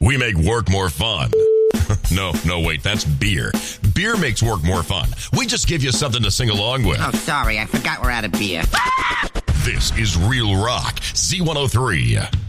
We make work more fun. No, wait, that's beer. Beer makes work more fun. We just give you something to sing along with. Oh, sorry, I forgot we're out of beer. This is Real Rock, Z103.